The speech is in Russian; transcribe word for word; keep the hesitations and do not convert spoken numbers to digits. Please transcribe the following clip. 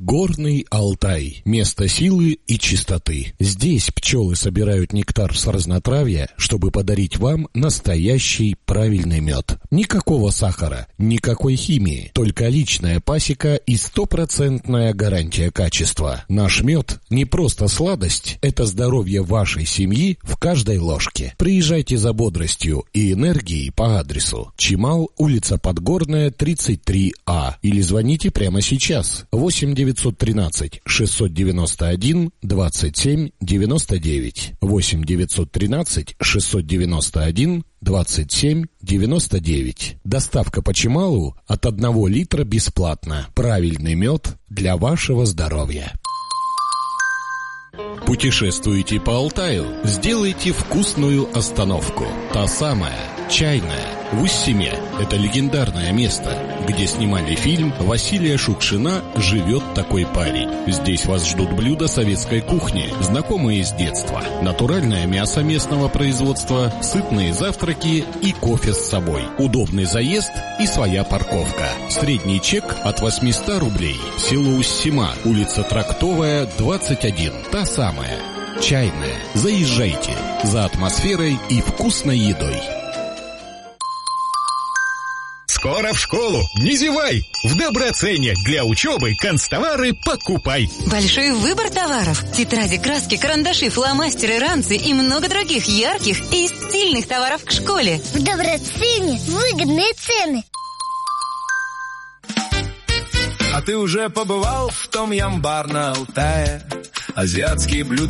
Горный Алтай. Место силы и чистоты. Здесь пчелы собирают нектар с разнотравья, чтобы подарить вам настоящий правильный мед. Никакого сахара, никакой химии, только личная пасека и стопроцентная гарантия качества. Наш мед не просто сладость, это здоровье вашей семьи в каждой ложке. Приезжайте за бодростью и энергией по адресу Чимал, улица Подгорная, тридцать три А, или звоните прямо сейчас восемь девятьсот тринадцать шестьсот девяносто один двадцать семь девяносто девять восемь девятьсот тринадцать шестьсот девяносто один двадцать семь девяносто девять. Доставка по Чималу от одного литра бесплатно. Правильный мед для вашего здоровья. Путешествуете по Алтаю? Сделайте вкусную остановку. Та самая, чайная, в Уссиме. Это легендарное место, где снимали фильм Василия Шукшина «Живет такой парень». Здесь вас ждут блюда советской кухни, знакомые с детства. Натуральное мясо местного производства, сытные завтраки и кофе с собой. Удобный заезд и своя парковка. Средний чек от восемьсот рублей. Село Уссима, улица Трактовая, двадцать один. Та самая, чайная. Заезжайте за атмосферой и вкусной едой. Скоро в школу! Не зевай! В Доброцене для учебы канцтовары покупай! Большой выбор товаров. Тетради, краски, карандаши, фломастеры, ранцы и много других ярких и стильных товаров к школе. В Доброцене выгодные цены. А ты уже побывал в том Ям-бар на Алтае? Азиатские блюда